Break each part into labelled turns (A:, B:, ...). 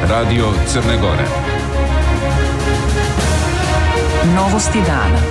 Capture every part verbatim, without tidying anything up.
A: Radio Crne Gore.
B: Novosti dana.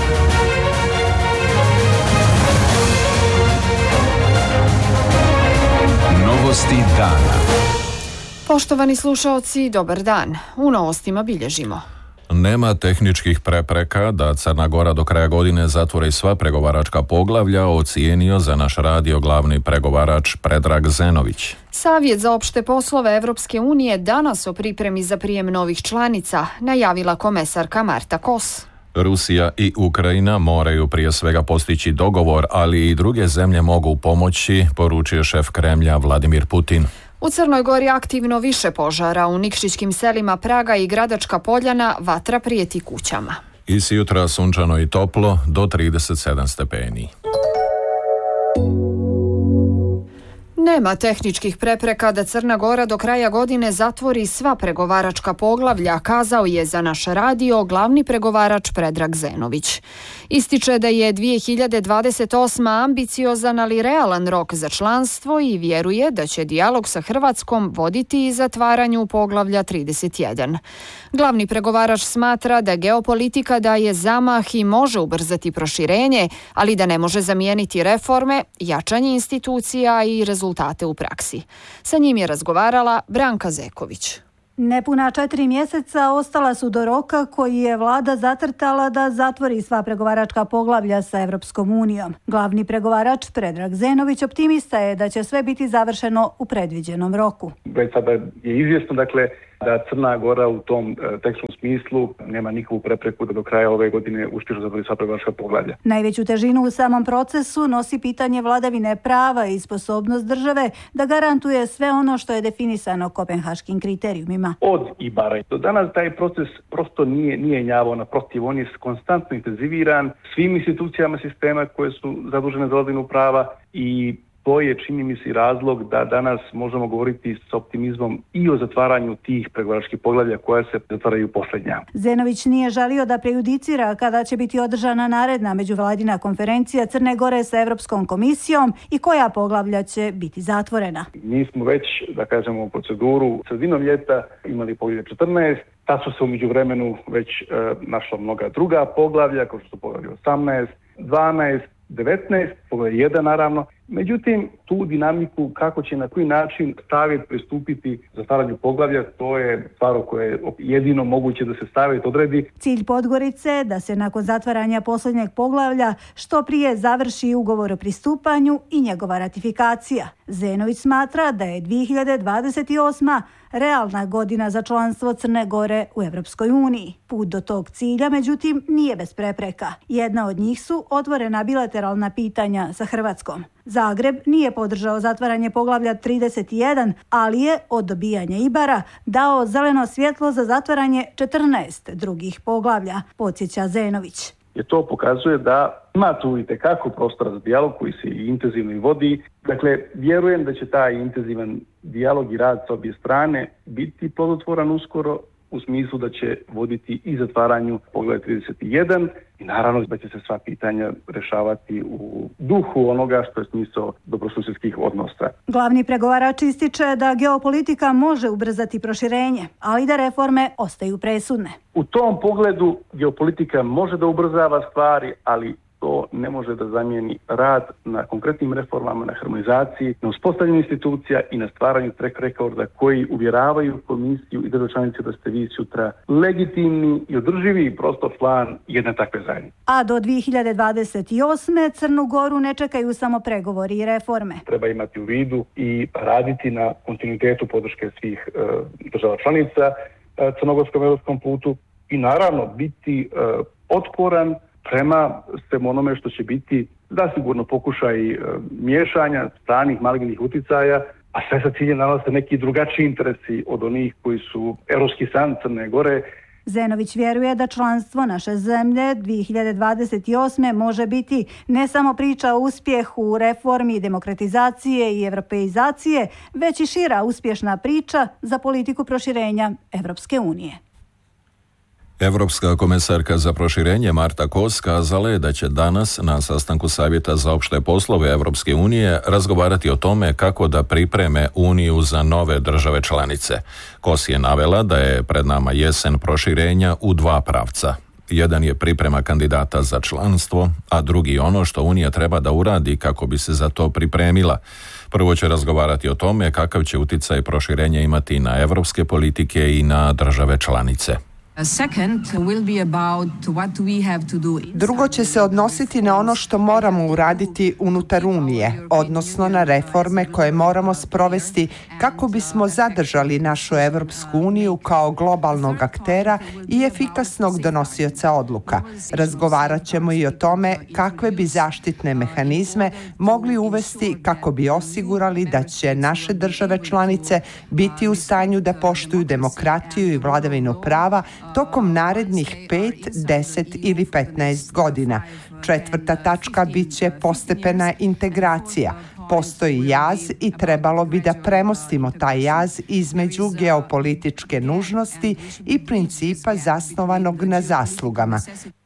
A: Novosti dana.
C: Poštovani slušaoci, dobar dan. U novostima bilježimo.
D: Nema tehničkih prepreka da Crna Gora do kraja godine zatvori sva pregovaračka poglavlja, ocijenio za naš radio glavni pregovarač Predrag Zenović.
C: Savjet za opšte poslove Evropske unije danas o pripremi za prijem novih članica najavila komesarka Marta Kos.
D: Rusija i Ukrajina moraju prije svega postići dogovor, ali i druge zemlje mogu pomoći, poručio šef Kremlja Vladimir Putin.
C: U Crnoj Gori aktivno više požara, u nikšićkim selima Praga i Gradačka Poljana vatra prijeti kućama.
D: I s jutra sunčano i toplo do trideset sedam stepeni.
C: Nema tehničkih prepreka da Crna Gora do kraja godine zatvori sva pregovaračka poglavlja, kazao je za naš radio glavni pregovarač Predrag Zenović. Ističe da je dvije hiljade dvadeset osma ambiciozan ali realan rok za članstvo i vjeruje da će dijalog sa Hrvatskom voditi i zatvaranju poglavlja trideset jedan. Glavni pregovarač smatra da geopolitika daje zamah i može ubrzati proširenje, ali da ne može zamijeniti reforme, jačanje institucija i rezultate u praksi. Sa njim je razgovarala Branka Zeković.
E: Nepuna četiri mjeseca ostala su do roka koji je vlada zacrtala da zatvori sva pregovaračka poglavlja sa Evropskom unijom. Glavni pregovarač Predrag Zenović optimista je da će sve biti završeno u predviđenom roku.
F: Već sada je izvjesno, dakle, da Crna Gora u tom tekstualnom smislu nema nikakvu prepreku da do kraja ove godine uspješno zatvori sva pregovaračka poglavlja.
E: Najveću težinu u samom procesu nosi pitanje vladavine prava i sposobnost države da garantuje sve ono što je definisano kopenhaškim kriterijumima.
F: Od Ibara do danas taj proces prosto nije, nije njavao, naprotiv, on je konstantno intenziviran svim institucijama sistema koje su zadužene za vladavinu prava i to je, čini mi se, razlog da danas možemo govoriti s optimizmom i o zatvaranju tih pregovaračkih poglavlja koja se zatvaraju posljednja.
E: Zenović nije žalio da prejudicira kada će biti održana naredna međuvladina konferencija Crne Gore sa Evropskom komisijom i koja poglavlja će biti zatvorena.
F: Mi smo već, da kažemo, u proceduru sredinom ljeta imali poglavlje četrnaest, tad su se u međuvremenu već e, našla mnoga druga poglavlja, kao što su poglavlje osamnaest, dvanaest, devetnaest, poglavlje jedan naravno. Međutim, tu dinamiku kako će na koji način savjet pristupiti zatvaranju poglavlja, to je stvar koje je jedino moguće da se savjet odredi.
E: Cilj Podgorice je da se nakon zatvaranja posljednjeg poglavlja što prije završi ugovor o pristupanju i njegova ratifikacija. Zenović smatra da je dvije hiljade dvadeset osma realna godina za članstvo Crne Gore u Evropskoj uniji. Put do tog cilja, međutim, nije bez prepreka. Jedna od njih su otvorena bilateralna pitanja sa Hrvatskom. Zagreb nije podržao zatvaranje poglavlja trideset jedan, ali je od dobijanja Ibara dao zeleno svjetlo za zatvaranje četrnaest drugih poglavlja, podsjeća Zenović.
F: Jer to pokazuje da ima tu itekako prostora za dijalog koji se intenzivno vodi. Dakle, vjerujem da će taj intenzivan dijalog i rad s obje strane biti plodotvoran uskoro, u smislu da će voditi i zatvaranju poglavlja trideset jedan i naravno da će se sva pitanja rešavati u duhu onoga što je smisao dobrosusjedskih odnosa.
E: Glavni pregovarač ističe da geopolitika može ubrzati proširenje, ali da reforme ostaju presudne.
F: U tom pogledu geopolitika može da ubrzava stvari, ali to ne može da zamijeni rad na konkretnim reformama, na harmonizaciji, na uspostavljanju institucija i na stvaranju track recorda koji uvjeravaju komisiju i države članice da ste vi sutra legitimni i održivi prosto plan jedne takve zajednice.
E: A do dvije hiljade dvadeset osme Crnu Goru ne čekaju samo pregovori i reforme.
F: Treba imati u vidu i raditi na kontinuitetu podrške svih e, država članica e, crnogorskom europskom putu i naravno biti e, otporan prema svemu onome što će biti zasigurno pokušaj e, miješanja stranih malignih uticaja, a sve sa ciljem nalaze neki drugačiji interesi od onih koji su europski san Crne Gore.
E: Zenović vjeruje da članstvo naše zemlje dvije hiljade dvadeset osme može biti ne samo priča o uspjehu reformi, demokratizacije i evropeizacije, već i šira uspješna priča za politiku proširenja Evropske unije.
D: Europska komesarka za proširenje Marta Kos kazala je da će danas na sastanku Savjeta za opšte poslove Europske unije razgovarati o tome kako da pripreme Uniju za nove države članice. Kos je navela da je pred nama jesen proširenja u dva pravca. Jedan je priprema kandidata za članstvo, a drugi ono što Unija treba da uradi kako bi se za to pripremila. Prvo će razgovarati o tome kakav će uticaj proširenja imati na evropske politike i na države članice.
G: Drugo će se odnositi na ono što moramo uraditi unutar Unije, odnosno na reforme koje moramo sprovesti kako bismo zadržali našu Evropsku uniju kao globalnog aktera i efikasnog donosioca odluka. Razgovarat ćemo i o tome kakve bi zaštitne mehanizme mogli uvesti kako bi osigurali da će naše države članice biti u stanju da poštuju demokratiju i vladavinu prava tokom narednih pet, deset ili petnaest godina. Četvrta tačka bit će postepena integracija. Postoji jaz i trebalo bi da premostimo taj jaz između geopolitičke nužnosti i principa zasnovanog na zaslugama.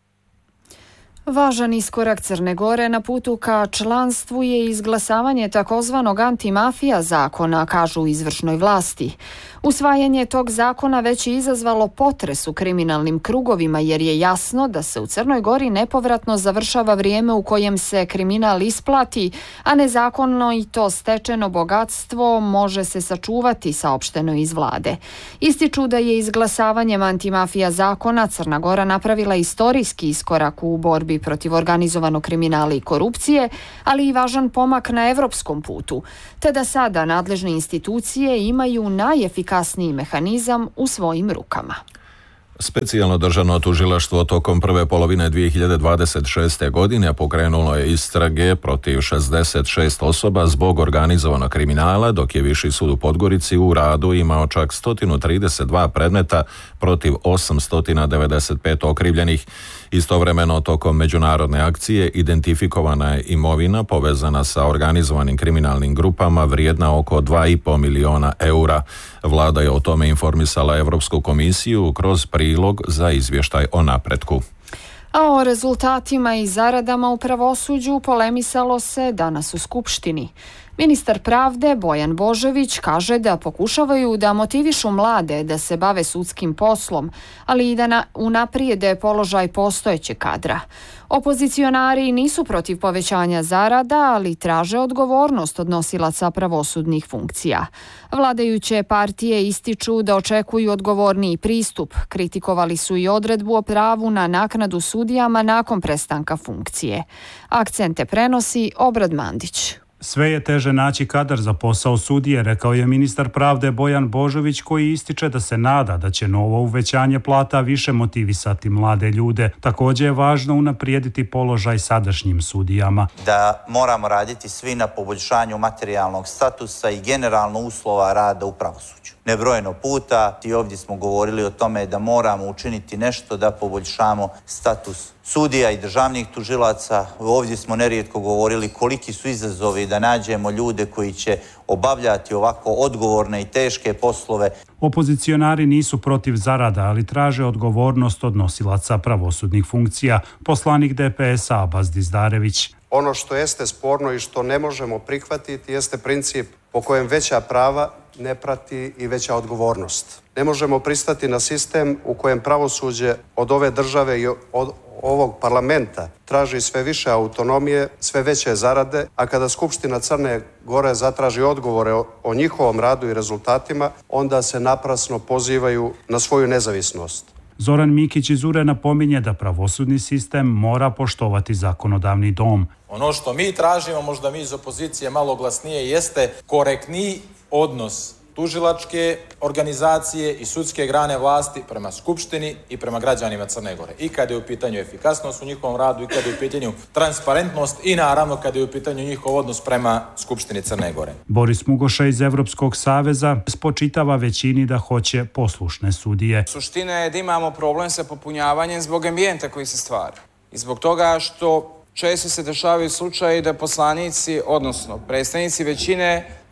C: Važan iskorak Crne Gore na putu ka članstvu je izglasavanje takozvanog antimafija zakona, kažu u izvršnoj vlasti. Usvajanje tog zakona već je izazvalo potres u kriminalnim krugovima jer je jasno da se u Crnoj Gori nepovratno završava vrijeme u kojem se kriminal isplati, a nezakonno i to stečeno bogatstvo može se sačuvati, saopšteno iz vlade. Ističu da je izglasavanjem antimafija zakona Crna Gora napravila istorijski iskorak u borbi protiv organizovanog kriminala i korupcije, ali i važan pomak na evropskom putu, te da sada nadležne institucije imaju najefikasniji mehanizam u svojim rukama.
D: Specijalno državno tužilaštvo tokom prve polovine dvije hiljade dvadeset šeste. godine pokrenulo je istrage protiv šezdeset šest osoba zbog organizovanog kriminala, dok je Viši sud u Podgorici u radu imao čak sto trideset dva predmeta protiv osamsto devedeset pet okrivljenih. Istovremeno, tokom međunarodne akcije identifikovana je imovina povezana sa organizovanim kriminalnim grupama vrijedna oko dva i po miliona eura. Vlada je o tome informisala Evropsku komisiju kroz prilog za izvještaj o napretku.
C: A o rezultatima i zaradama u pravosuđu polemisalo se danas u Skupštini. Ministar pravde Bojan Božović kaže da pokušavaju da motivišu mlade da se bave sudskim poslom, ali i da na, unaprijede položaj postojećeg kadra. Opozicionari nisu protiv povećanja zarada, ali traže odgovornost od nosilaca pravosudnih funkcija. Vladajuće partije ističu da očekuju odgovorniji pristup. Kritikovali su i odredbu o pravu na naknadu sudijama nakon prestanka funkcije. Akcente prenosi Obrad Mandić.
H: Sve je teže naći kadar za posao sudije, rekao je ministar pravde Bojan Božović, koji ističe da se nada da će novo uvećanje plata više motivisati mlade ljude. Također je važno unaprijediti položaj sadašnjim sudijama.
I: Da moramo raditi svi na poboljšanju materijalnog statusa i generalno uslova rada u pravosuđu. Nebrojeno puta i ovdje smo govorili o tome da moramo učiniti nešto da poboljšamo status sudija i državnih tužilaca. Ovdje smo nerijetko govorili koliki su izazovi da nađemo ljude koji će obavljati ovako odgovorne i teške poslove.
H: Opozicionari nisu protiv zarada, ali traže odgovornost od nosilaca pravosudnih funkcija. Poslanik D P S-a Abbas Dizdarević.
J: Ono što jeste sporno i što ne možemo prihvatiti jeste princip po kojem veća prava ne prati i veća odgovornost. Ne možemo pristati na sistem u kojem pravosuđe od ove države i od ovog parlamenta traži sve više autonomije, sve veće zarade, a kada Skupština Crne Gore zatraži odgovore o, o njihovom radu i rezultatima, onda se naprasno pozivaju na svoju nezavisnost.
H: Zoran Mikić iz U R E napominje da pravosudni sistem mora poštovati zakonodavni dom.
K: Ono što mi tražimo, možda mi iz opozicije malo glasnije, jeste korektniji odnos tužilačke organizacije i sudske grane vlasti prema Skupštini i prema građanima Crne Gore. I kada je u pitanju efikasnost u njihovom radu, i kada je u pitanju transparentnost i naravno kada je u pitanju njihov odnos prema Skupštini Crne Gore.
H: Boris Mugoša iz Evropskog saveza spočitava većini da hoće poslušne sudije.
L: Suština je da imamo problem sa popunjavanjem zbog ambijenta koji se stvara. I zbog toga što često se dešavaju slučaji da poslanici, odnosno predstavnici većine,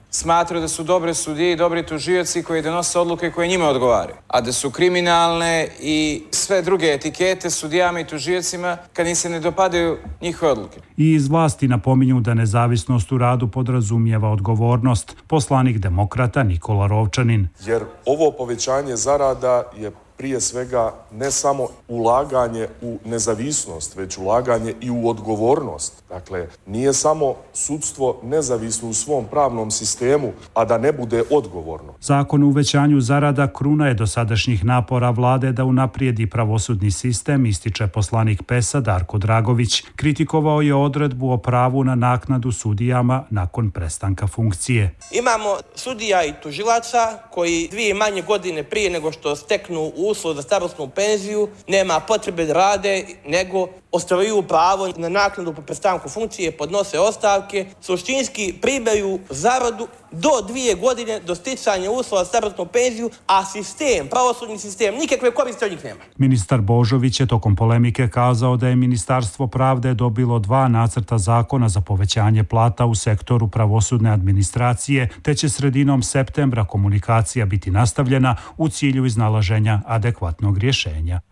L: smatraju da su dobre sudije i dobri tužioci koji donose odluke koje njima odgovaraju, a da su kriminalne i sve druge etikete sudijama i tužiocima kad im se ne dopadaju njihove odluke.
H: I iz vlasti napominju da nezavisnost u radu podrazumijeva odgovornost. Poslanik demokrata Nikola Rovčanin.
M: Jer ovo povećanje zarada je prije svega ne samo ulaganje u nezavisnost, već ulaganje i u odgovornost. Dakle, nije samo sudstvo nezavisno u svom pravnom sistemu, a da ne bude odgovorno.
H: Zakon o uvećanju zarada kruna je dosadašnjih napora vlade da unaprijedi pravosudni sistem, ističe poslanik P E S-a Darko Dragović. Kritikovao je odredbu o pravu na naknadu sudijama nakon prestanka funkcije.
N: Imamo sudija i tužilaca koji dvije manje godine prije nego što steknu uslov za starosnu penziju nema potrebe da rade, nego ostvaruju pravo na naknadu po prestanku funkcije, podnose ostavke, suštinski primaju zaradu do dvije godine do sticanja uslova za starosnu penziju, a sistem, pravosudni sistem, nikakve koriste od njih nema.
H: Ministar Božović je tokom polemike kazao da je Ministarstvo pravde dobilo dva nacrta zakona za povećanje plata u sektoru pravosudne administracije, te će sredinom septembra komunikacija biti nastavljena u cilju iznalaženja adekvatnog rješenja.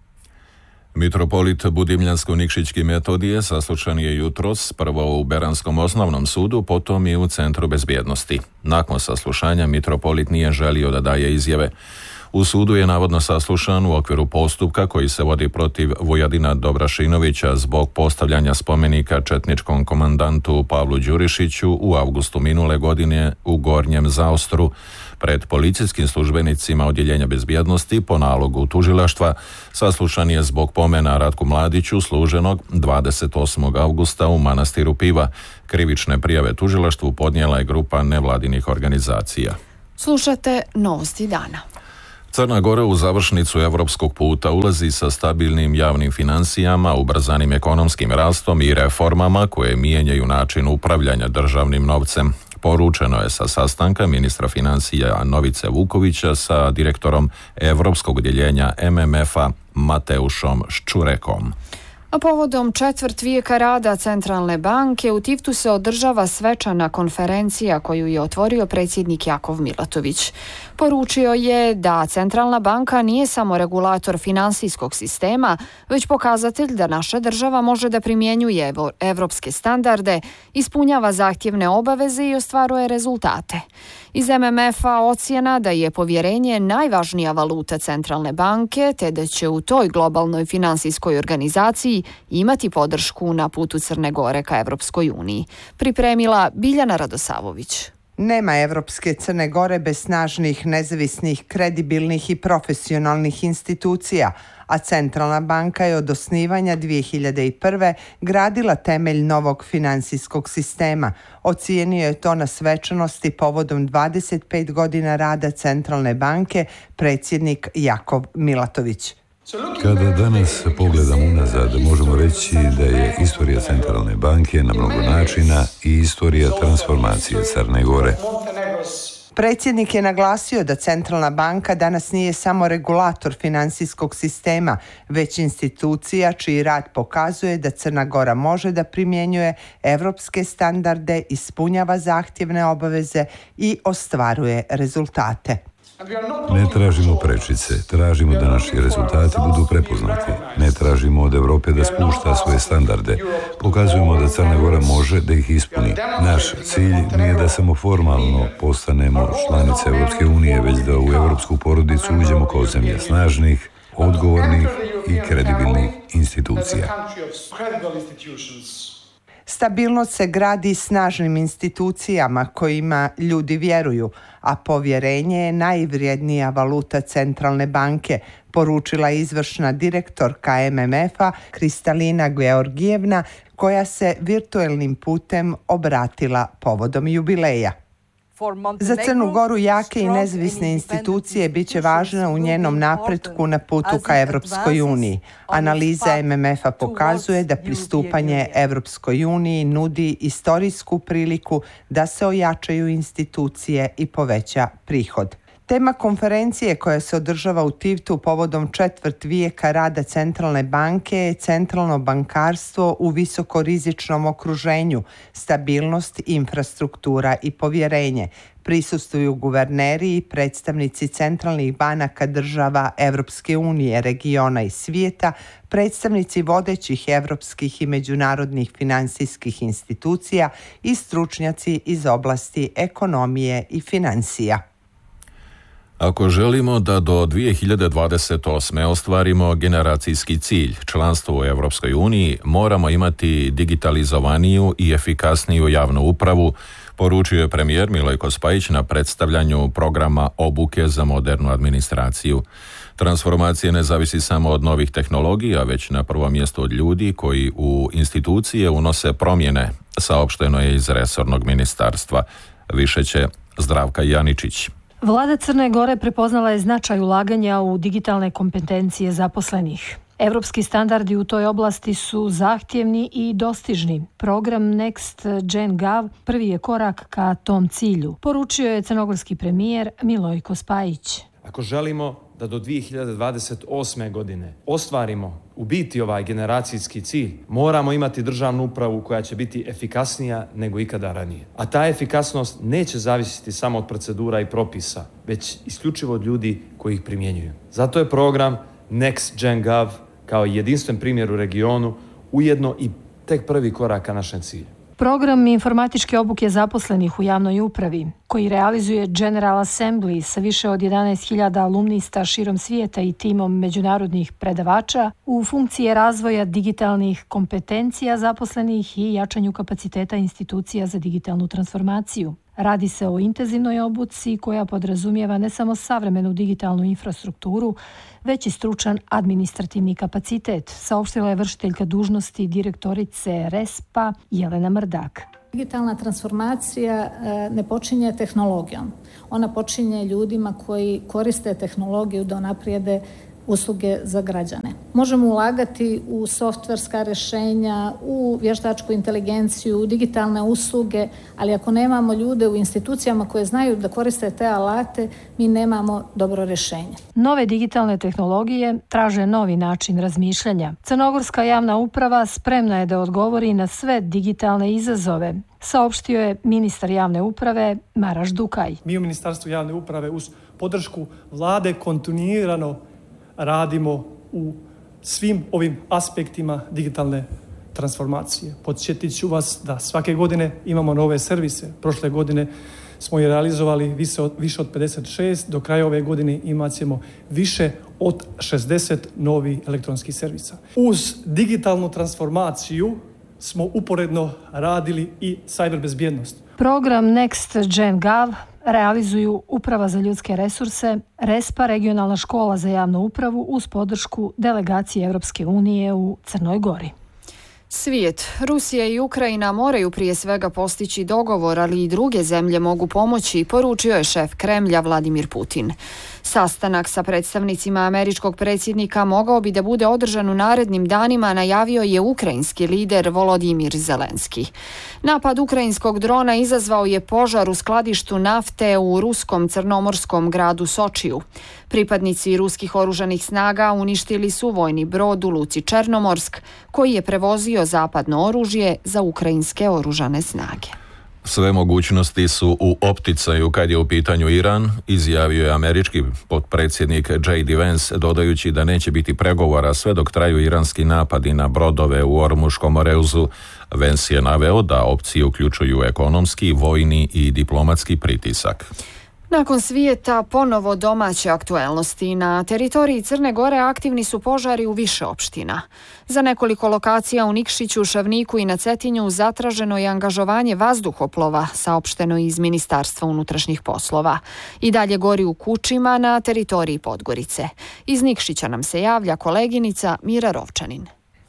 D: Mitropolit Budimljansko-Nikšićki Metodije saslušan je jutros prvo u Beranskom osnovnom sudu, potom i u Centru bezbjednosti. Nakon saslušanja mitropolit nije želio da daje izjave. U sudu je navodno saslušan u okviru postupka koji se vodi protiv Vujadina Dobrašinovića zbog postavljanja spomenika četničkom komandantu Pavlu Đurišiću u avgustu minule godine u Gornjem Zaostru. Pred policijskim službenicima odjeljenja bezbjednosti po nalogu tužilaštva saslušan je zbog pomena Ratku Mladiću služenog dvadeset osmog avgusta u Manastiru Piva. Krivične prijave tužilaštvu podnijela je grupa nevladinih organizacija.
C: Slušate Novosti dana.
D: Crna Gora u završnicu evropskog puta ulazi sa stabilnim javnim financijama, ubrzanim ekonomskim rastom i reformama koje mijenjaju način upravljanja državnim novcem. Poručeno je sa sastanka ministra financija Novice Vukovića sa direktorom Evropskog odjeljenja M M F-a Mateušom Ščurekom.
C: A povodom četvrt vijeka rada Centralne banke u Tivtu se održava svečana konferencija koju je otvorio predsjednik Jakov Milatović. Poručio je da Centralna banka nije samo regulator finansijskog sistema, već pokazatelj da naša država može da primjenjuje evropske standarde, ispunjava zahtjevne obaveze i ostvaruje rezultate. Iz M M F-a ocjena da je povjerenje najvažnija valuta Centralne banke, te da će u toj globalnoj finansijskoj organizaciji imati podršku na putu Crne Gore ka Evropskoj uniji. Pripremila Biljana Radosavović.
G: Nema Evropske Crne Gore bez snažnih, nezavisnih, kredibilnih i profesionalnih institucija, a Centralna banka je od osnivanja dvije hiljade prve. gradila temelj novog finansijskog sistema. Ocijenio je to na svečanosti povodom dvadeset pet godina rada Centralne banke predsjednik Jakov Milatović.
O: Kada danas pogledam unazad, možemo reći da je istorija Centralne banke na mnogo načina i istorija transformacije Crne Gore.
G: Predsjednik je naglasio da Centralna banka danas nije samo regulator finansijskog sistema, već institucija čiji rad pokazuje da Crna Gora može da primjenjuje evropske standarde, ispunjava zahtjevne obaveze i ostvaruje rezultate.
O: Ne tražimo prečice, tražimo da naši rezultati budu prepoznati. Ne tražimo od Europe da spušta svoje standarde. Pokazujemo da Crna Gora može da ih ispuni. Naš cilj nije da samo formalno postanemo članice Europske unije, već da u europsku porodicu uđemo kao zemlja snažnih, odgovornih i kredibilnih institucija.
G: Stabilnost se gradi snažnim institucijama kojima ljudi vjeruju, a povjerenje je najvrijednija valuta Centralne banke, poručila izvršna direktorka M M F-a Kristalina Georgijevna, koja se virtuelnim putem obratila povodom jubileja. Za Crnu Goru jake i nezavisne institucije bit će važne u njenom napretku na putu ka Evropskoj uniji. Analiza M M F-a pokazuje da pristupanje Evropskoj uniji nudi istorijsku priliku da se ojačaju institucije i poveća prihod. Tema konferencije koja se održava u Tivtu povodom četvrt vijeka rada Centralne banke je centralno bankarstvo u visokorizičnom okruženju, stabilnost, infrastruktura i povjerenje. Prisustvuju guverneri i predstavnici centralnih banaka država Europske unije, regiona i svijeta, predstavnici vodećih europskih i međunarodnih financijskih institucija i stručnjaci iz oblasti ekonomije i financija.
D: Ako želimo da do dvije hiljade dvadeset osme ostvarimo generacijski cilj, članstvo u Europskoj uniji, moramo imati digitalizovaniju i efikasniju javnu upravu, poručio je premijer Milojko Spajić na predstavljanju programa obuke za modernu administraciju. Transformacija ne zavisi samo od novih tehnologija, već na prvom mjestu od ljudi koji u institucije unose promjene, saopšteno je iz resornog ministarstva. Više će Zdravka Janičić.
P: Vlada Crne Gore prepoznala je značaj ulaganja u digitalne kompetencije zaposlenih. Evropski standardi u toj oblasti su zahtjevni i dostižni. Program Next Gen Gov prvi je korak ka tom cilju, poručio je crnogorski premijer Milojko Spajić.
Q: Ako želimo da do dvije hiljade dvadeset osme godine ostvarimo u biti ovaj generacijski cilj, moramo imati državnu upravu koja će biti efikasnija nego ikada ranije. A ta efikasnost neće zavisiti samo od procedura i propisa, već isključivo od ljudi koji ih primjenjuju. Zato je program Next Gen Gov kao jedinstven primjer u regionu ujedno i tek prvi korak ka našem cilju.
P: Program informatičke obuke zaposlenih u javnoj upravi, koji realizuje General Assembly sa više od jedanaest hiljada alumnista širom svijeta i timom međunarodnih predavača, u funkciji razvoja digitalnih kompetencija zaposlenih i jačanju kapaciteta institucija za digitalnu transformaciju. Radi se o intenzivnoj obuci koja podrazumijeva ne samo savremenu digitalnu infrastrukturu, već i stručan administrativni kapacitet, saopštila je vršiteljka dužnosti direktorice RESPA Jelena Mrdak.
R: Digitalna transformacija ne počinje tehnologijom. Ona počinje ljudima koji koriste tehnologiju da unaprijede usluge za građane. Možemo ulagati u softverska rješenja, u vještačku inteligenciju, u digitalne usluge, ali ako nemamo ljude u institucijama koje znaju da koriste te alate, mi nemamo dobro rješenje.
P: Nove digitalne tehnologije traže novi način razmišljanja. Crnogorska javna uprava spremna je da odgovori na sve digitalne izazove, saopštio je ministar javne uprave Maraš Dukaj.
S: Mi u Ministarstvu javne uprave uz podršku vlade kontinuirano radimo u svim ovim aspektima digitalne transformacije. Podsjetit ću vas da svake godine imamo nove servise. Prošle godine smo ih realizovali više od, više od pedeset šest, do kraja ove godine imat ćemo više od šezdeset novih elektronskih servisa. Uz digitalnu transformaciju smo uporedno radili i cyber bezbjednost.
P: Program Next Gen Gov realizuju Uprava za ljudske resurse, RESPA, regionalna škola za javnu upravu uz podršku delegacije Europske unije u Crnoj Gori.
C: Svijet, Rusija i Ukrajina moraju prije svega postići dogovor, ali i druge zemlje mogu pomoći, poručio je šef Kremlja Vladimir Putin. Sastanak sa predstavnicima američkog predsjednika mogao bi da bude održan u narednim danima, najavio je ukrajinski lider Volodimir Zelenski. Napad ukrajinskog drona izazvao je požar u skladištu nafte u ruskom crnomorskom gradu Sočiju. Pripadnici ruskih oružanih snaga uništili su vojni brod u luci Černomorsk, koji je prevozio zapadno oružje za ukrajinske oružane snage.
D: Sve mogućnosti su u opticaju kad je u pitanju Iran, izjavio je američki potpredsjednik J D Vance, dodajući da neće biti pregovora sve dok traju iranski napadi na brodove u Ormuškom moreuzu. Vance je naveo da opcije uključuju ekonomski, vojni i diplomatski pritisak.
C: Nakon svijeta ponovo domaće aktuelnosti. Na teritoriji Crne Gore aktivni su požari u više opština. Za nekoliko lokacija u Nikšiću, Šavniku i na Cetinju zatraženo je angažovanje vazduhoplova, saopšteno iz Ministarstva unutrašnjih poslova. I dalje gori u Kučima na teritoriji Podgorice. Iz Nikšića nam se javlja koleginica Mira Rovčanin.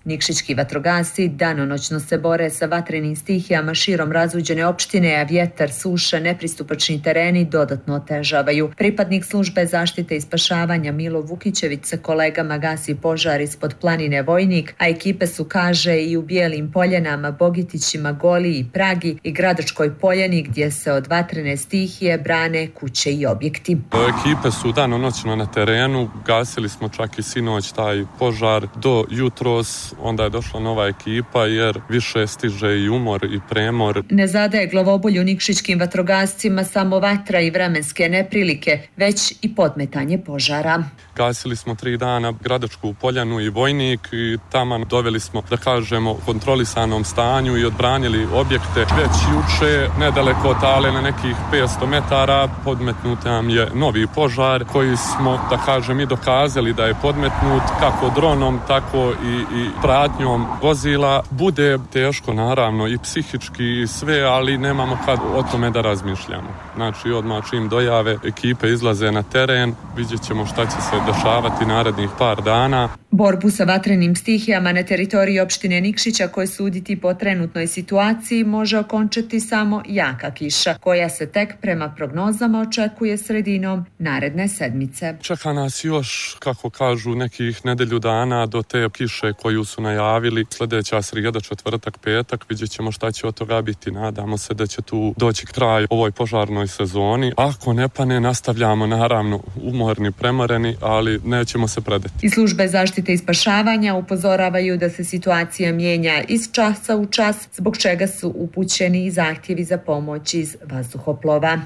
T: Nikšićki vatrogasci danonoćno se bore sa vatrenim stihijama širom razuđene opštine, a vjetar, suša, nepristupačni tereni dodatno otežavaju. Pripadnik službe zaštite i spašavanja Milo Vukićević sa kolegama gasi požar ispod planine Vojnik, a ekipe su, kaže, i u Bijelim Poljanama, Bogitićima, Goliji, Pragi i Gradačkoj Poljani, gdje se od vatrene stihije brane kuće i objekti.
U: Ekipe su danonoćno na terenu, gasili smo čak i sinoć taj požar do jutros, onda je došla nova ekipa jer više stiže i umor i premor.
T: Ne zadaje glavobolju nikšićkim vatrogascima samo vatra i vremenske neprilike, već i podmetanje požara.
U: Gasili smo tri dana Gradačku Poljanu i Vojnik i tamo doveli smo, da kažemo, kontrolisanom stanju i odbranili objekte. Već juče, nedaleko od Tale, na nekih petsto metara, podmetnut nam je novi požar koji smo, da kažem, i dokazali da je podmetnut kako dronom, tako i, i pratnjom vozila. Bude teško, naravno, i psihički i sve, ali nemamo kad o tome da razmišljamo. Znači, odmah čim dojave, ekipe izlaze na teren, vidjet ćemo šta će se dešavati narednih par dana.
T: Borbu sa vatrenim stihijama na teritoriji opštine Nikšića, koje suditi po trenutnoj situaciji, može okončati samo jaka kiša, koja se tek prema prognozama očekuje sredinom naredne sedmice.
U: Čeka nas još, kako kažu, nekih nedelju dana do te kiše koju su najavili. Sljedeća srijeda, četvrtak, petak, vidjet ćemo šta će od toga biti. Nadamo se da će tu doći kraj ovoj požarnoj sezoni. Ako ne pane, nastavljamo, naravno, umorni, premoreni, ali nećemo se predati.
T: Iz službe zaštite i spašavanja upozoravaju da se situacija mijenja iz časa u čas, zbog čega su upućeni i zahtjevi za pomoć iz vazduhoplova.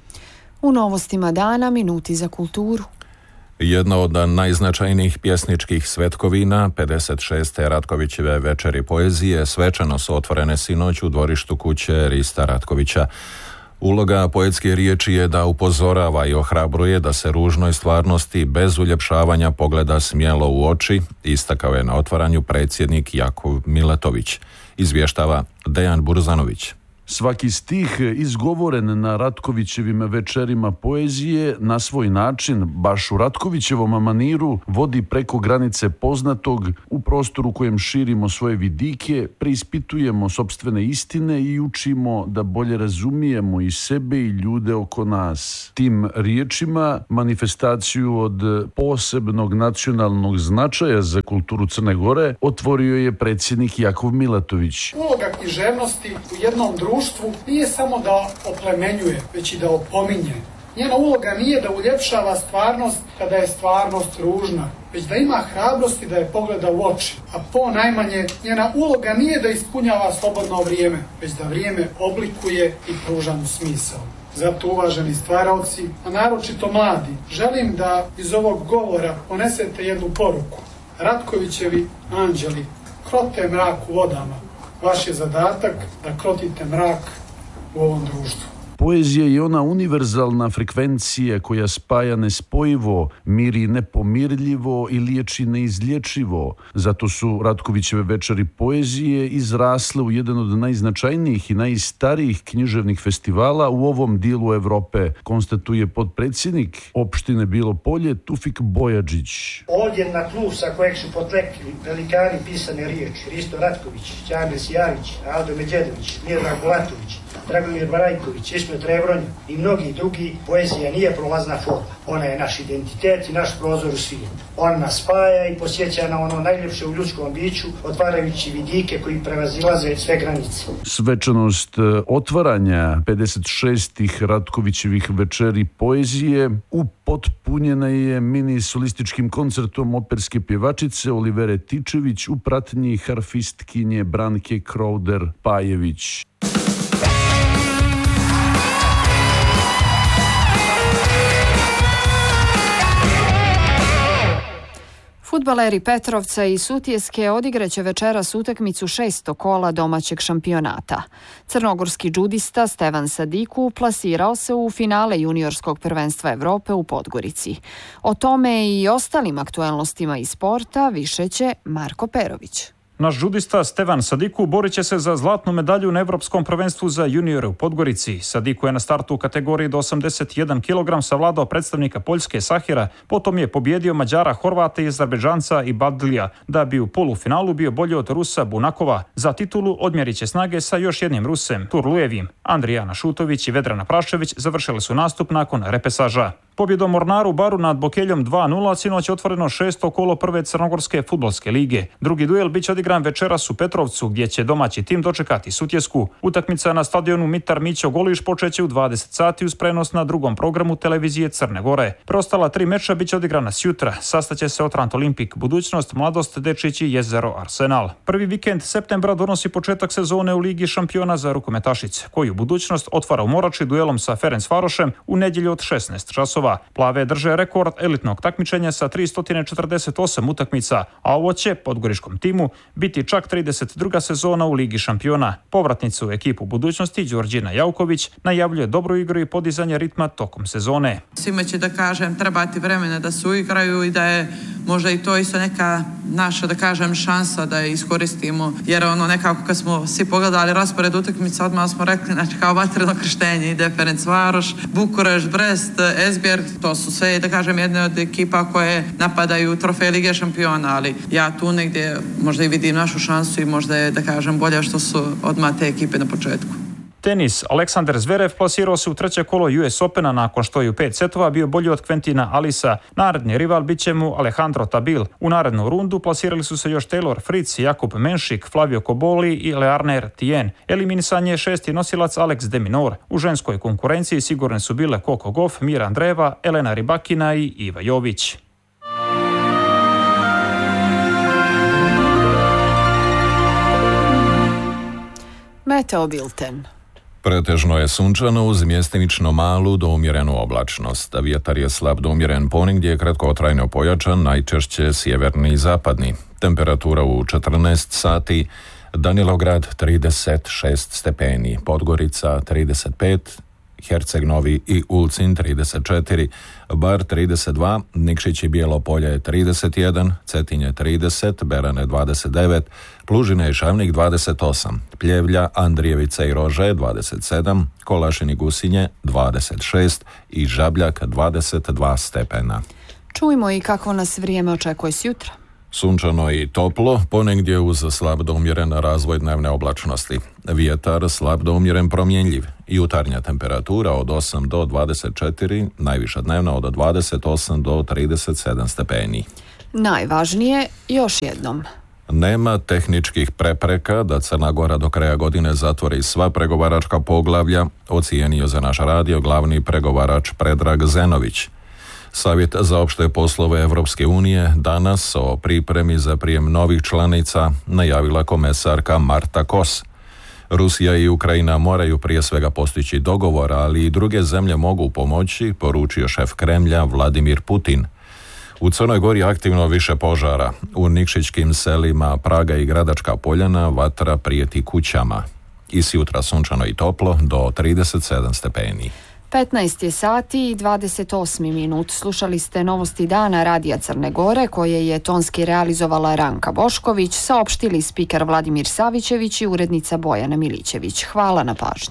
C: U novostima dana minuti za kulturu.
D: Jedna od najznačajnijih pjesničkih svetkovina, pedeset šeste Ratkovićeve večeri poezije, svečano su otvorene sinoć u dvorištu kuće Rista Ratkovića. Uloga poetske riječi je da upozorava i ohrabruje da se ružnoj stvarnosti bez uljepšavanja pogleda smjelo u oči, istakao je na otvaranju predsjednik Jakov Milatović. Izvještava Dejan Burzanović.
V: Svaki stih izgovoren na Ratkovićevim večerima poezije na svoj način, baš u Ratkovićevom maniru, vodi preko granice poznatog u prostoru kojem širimo svoje vidike, preispitujemo sopstvene istine i učimo da bolje razumijemo i sebe i ljude oko nas. Tim riječima manifestaciju od posebnog nacionalnog značaja za kulturu Crne Gore otvorio je predsjednik Jakov Milatović.
W: Uloga književnosti u jednom društvu društvu nije samo da oplemenjuje, već i da opominje. Njena uloga nije da uljepšava stvarnost kada je stvarnost ružna, već da ima hrabrosti da je pogleda u oči. A po najmanje, njena uloga nije da ispunjava slobodno vrijeme, već da vrijeme oblikuje i pruža mu smisao. Zato, uvaženi stvaraoci, a naročito mladi, želim da iz ovog govora ponesete jednu poruku. Ratkovićevi anđeli krote mrak u vodama. Vaš je zadatak da krotite mrak u ovom društvu.
V: Poezija je ona univerzalna frekvencija koja spaja nespojivo, miri nepomirljivo i liječi neizlječivo. Zato su Ratkovićeve večeri poezije izrasle u jedan od najznačajnijih i najstarijih književnih festivala u ovom dijelu Evrope, konstatuje potpredsjednik opštine Bilo Polje Tufik Bojadžić.
X: Ovdje na tlu sa kojeg su potvekli velikani pisane riječi Risto Ratković, Ćarne Sjarić, Aldo Međedović, Mirna Bulatović, Dragomir Barajković, Ismet Rebronja i mnogi drugi, poezija nije prolazna forma. Ona je naš identitet i naš prozor u svijet. On nas spaja i posjeća na ono najljepše u ljudskom biću, otvarajući vidike koji prevazilaze sve granice.
V: Svečanost otvaranja pedeset šestih Ratkovićevih večeri poezije upotpunjena je mini solističkim koncertom operske pjevačice Olivere Tičević u pratnji harfistkinje Branke Krauder-Pajević.
C: Fudbaleri Petrovca i Sutjeske odigraće večeras utakmicu šestog kola domaćeg šampionata. Crnogorski džudista Stevan Sadiku plasirao se u finale juniorskog prvenstva Evrope u Podgorici. O tome i ostalim aktuelnostima iz sporta više će Marko Perović.
H: Naš judista Stevan Sadiku borit će se za zlatnu medalju na Evropskom prvenstvu za juniore u Podgorici. Sadiku je na startu u kategoriji do osamdeset jedan kilogram savladao predstavnika Poljske Sahira, potom je pobjedio Mađara, Horvata i Azerbejdžanca i Badlija, da bi u polufinalu bio bolji od Rusa Bunakova. Za titulu odmjerit će snage sa još jednim Rusem, Turlujevim. Andrijana Šutović i Vedrana Prašević završili su nastup nakon repesaža. Pobjedom Mornaru Baru nad Bokeljom dva nula sinoć je otvoreno šesto kolo prve Crnogorske fudbalske lige. Drugi duel biće odigran večeras u Petrovcu, gdje će domaći tim dočekati Sutjesku. Utakmica na stadionu Mitar Mićo Goliš počeće u dvadeset sati uz prenos na drugom programu televizije Crne Gore. Preostala tri meča biće odigrana sjutra. Sastaće se Otrant Olimpik, Budućnost, Mladost, Dečić i Jezero Arsenal. Prvi vikend septembra donosi početak sezone u Ligi šampiona za rukometašice, koju Budućnost otvara u Morači duelom sa Ferencvarošem u nedjelju od šesnaest časova. Plave drže rekord elitnog takmičenja sa tristo četrdeset osam utakmica, a ovo će podgoriškom timu biti čak trideset druga sezona u Ligi šampiona. Povratnicu u ekipu Budućnosti Đorđina Jauković najavljuje dobru igru i podizanje ritma tokom sezone.
A: Svima će, da kažem, trebati vremena da se uigraju i da je možda i to isto neka naša, da kažem, šansa da je iskoristimo, jer ono nekako kad smo svi pogledali raspored utakmica, odmah smo rekli, znači kao vatreno krštenje ide Ferencvaroš, Bukureš, Brest, Esbjerg, to su sve, da kažem, jedne od ekipa koje napadaju trofej Lige šampiona, ali ja tu negdje možda i vidim našu šansu i možda je, da kažem, bolje što su odmah te ekipe na početku.
H: Tenis. Aleksandar Zverev plasirao se u treće kolo U S Opena nakon što je u pet setova bio bolji od Quentina Alisa. Naredni rival bit će mu Alejandro Tabil. U narednu rundu plasirali su se još Taylor Fritz, Jakub Menšik, Flavio Koboli i Learner Tien. Eliminisan je šesti nosilac Alex de Minaur. U ženskoj konkurenciji sigurne su bile Coco Gauff, Mira Andreeva, Elena Rybakina i Iva Jović.
C: Meteo bilten.
D: Pretežno je sunčano uz mjestimično malu do umjerenu oblačnost. Vjetar je slab do umjeren ponegdje je kratkotrajno pojačan, najčešće sjeverni i zapadni. Temperatura u četrnaest sati, Danilograd trideset šest stepeni, Podgorica trideset pet, Herceg Novi i Ulcin trideset četiri, Bar trideset dva, Nikšić i Bijelo Polje trideset jedan, Cetinje trideset, Berane dvadeset devet, Plužine i Šavnik dvadeset osam, Pljevlja, Andrijevica i Rože dvadeset sedam, Kolašin i Gusinje dvadeset šest i Žabljak dvadeset dva stepena.
C: Čujmo i kako nas vrijeme očekuje sjutra.
D: Sunčano i toplo, ponegdje uz slab do umjeren razvoj dnevne oblačnosti. Vjetar slab do umjeren promjenjiv. Jutarnja temperatura od osam do dvadeset četiri, najviša dnevna od dvadeset osam do trideset sedam stepeni.
C: Najvažnije još jednom.
D: Nema tehničkih prepreka da Crna Gora do kraja godine zatvori sva pregovaračka poglavlja, ocijenio za naš radio glavni pregovarač Predrag Zenović. Savjet za opšte poslove Evropske unije danas o pripremi za prijem novih članica najavila komesarka Marta Kos. Rusija i Ukrajina moraju prije svega postići dogovor, ali i druge zemlje mogu pomoći, poručio šef Kremlja Vladimir Putin. U Crnoj Gori aktivno više požara. U nikšićkim selima Praga i Gradačka Poljana vatra prijeti kućama. I sjutra sunčano i toplo do trideset sedam stepeni.
C: petnaest je sati i dvadeset osam minut. Slušali ste novosti dana Radija Crne Gore koje je tonski realizovala Ranka Bošković, saopštili spiker Vladimir Savićević i urednica Bojana Milićević. Hvala na pažnji.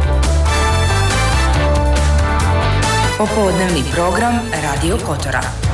B: Popodnevni program Radio Kotora.